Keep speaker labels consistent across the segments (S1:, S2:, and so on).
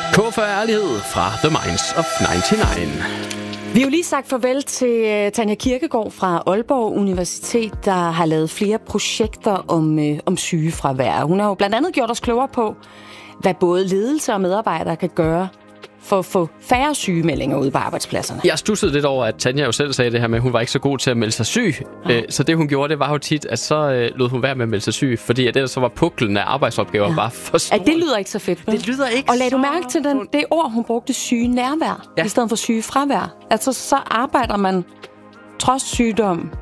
S1: K for ærlighed fra The Minds of 99.
S2: Vi har jo lige sagt farvel til Tanja Kirkegaard fra Aalborg Universitet, der har lavet flere projekter om sygefravær. Hun har jo blandt andet gjort os klogere på, hvad både ledelse og medarbejdere kan gøre for at få færre sygemeldinger ude på arbejdspladserne.
S1: Jeg stussede lidt over, at Tanja jo selv sagde det her med, at hun var ikke så god til at melde sig syg. Så det hun gjorde, det var jo tit, at så lod hun være med at melde sig syg, fordi at ellers så var puklen af arbejdsopgaver bare for stor.
S2: Ja, det lyder ikke så fedt.
S1: Det lyder ikke.
S2: Og lad du mærke til det ord, hun brugte, syge nærvær, i stedet for syge fravær. Altså, så arbejder man trods sygdom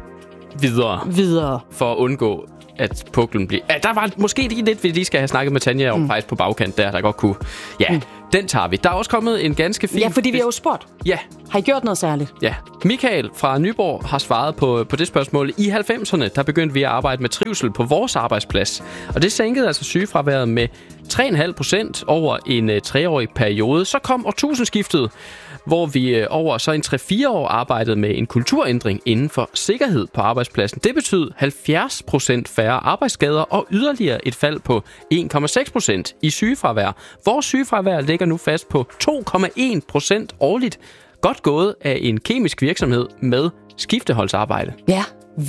S2: videre. For
S1: at undgå, at puklen bliver... Ja, der var måske lige lidt, vi lige skal have snakket med Tanja om faktisk på bagkant, der godt kunne... Ja, den tager vi. Der er også kommet en ganske fin...
S2: Ja, fordi vi har jo spurgt.
S1: Ja.
S2: Har I gjort noget særligt?
S1: Ja. Michael fra Nyborg har svaret på det spørgsmål. I 90'erne, der begyndte vi at arbejde med trivsel på vores arbejdsplads. Og det sænkede altså sygefraværet med 3,5% over en 3-årig periode. Så kom årtusindskiftet, hvor vi over så en 3-4 år arbejdede med en kulturændring inden for sikkerhed på arbejdspladsen. Det betød 70% færre arbejdsskader og yderligere et fald på 1,6% i sygefravær. Vores sygefravær ligger nu fast på 2,1% årligt. Godt gået af en kemisk virksomhed med skifteholdsarbejde.
S2: Ja,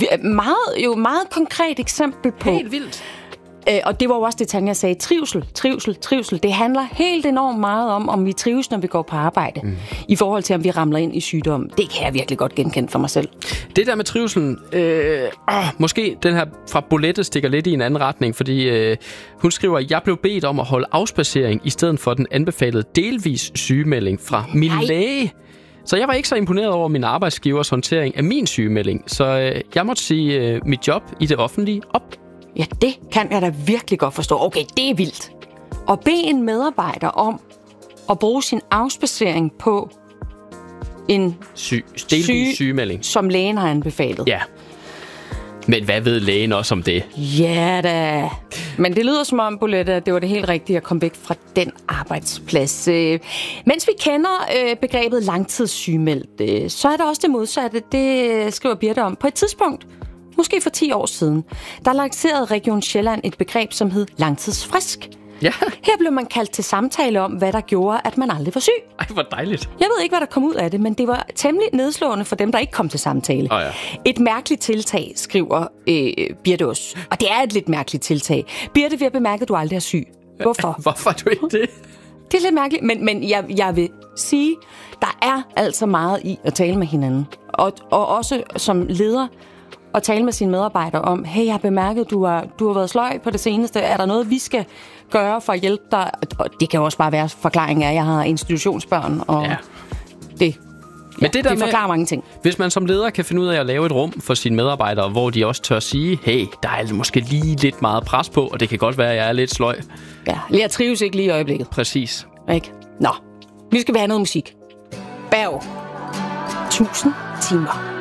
S2: meget konkret eksempel på...
S1: Helt vildt.
S2: Og det var jo også det, Tanja sagde. Trivsel. Det handler helt enormt meget om vi trives, når vi går på arbejde. I forhold til, om vi ramler ind i sygdom. Det kan jeg virkelig godt genkende for mig selv.
S1: Det der med trivselen... måske den her fra Bolette stikker lidt i en anden retning, fordi hun skriver, at jeg blev bedt om at holde afspacering i stedet for den anbefalede delvis sygemelding fra min læge. Så jeg var ikke så imponeret over min arbejdsgivers håndtering af min sygemelding. Så jeg måtte sige mit job i det offentlige op.
S2: Ja, det kan jeg da virkelig godt forstå. Okay, det er vildt. At bede en medarbejder om at bruge sin afspacering på en
S1: delvis sygemelding,
S2: som lægen har anbefalet.
S1: Ja. Men hvad ved lægen også om det?
S2: Ja da. Men det lyder som om, Bolette, at det var det helt rigtige at komme væk fra den arbejdsplads. Mens vi kender begrebet langtidssygemeldt, så er der også det modsatte. Det skriver Birte om. På et tidspunkt, måske for 10 år siden, der lancerede Region Sjælland et begreb, som hed langtidsfrisk.
S1: Ja.
S2: Her blev man kaldt til samtale om, hvad der gjorde, at man aldrig var syg.
S1: Ej, hvor dejligt.
S2: Jeg ved ikke, hvad der kom ud af det, men det var temmelig nedslående for dem, der ikke kom til samtale.
S1: Ja.
S2: Et mærkeligt tiltag, skriver Birte også. Og det er et lidt mærkeligt tiltag. Birte, vi har bemærket, at du aldrig er syg. Hvorfor?
S1: Hvorfor er du ikke det?
S2: Det er lidt mærkeligt, men jeg vil sige, der er altså meget i at tale med hinanden. Og også som leder at tale med sine medarbejdere om, hey, jeg har bemærket, du har været sløj på det seneste. Er der noget, vi skal gøre for at hjælpe dig? Og det kan jo også bare være forklaringen af, at jeg har institutionsbørn, og det forklarer mange ting.
S1: Hvis man som leder kan finde ud af at lave et rum for sine medarbejdere, hvor de også tør sige, hey, der er måske lige lidt meget pres på, og det kan godt være, at jeg er lidt sløj.
S2: Ja, jeg trives ikke lige i øjeblikket.
S1: Præcis.
S2: Ikke? Nå, nu skal vi have noget musik. Berg. 1000 timer.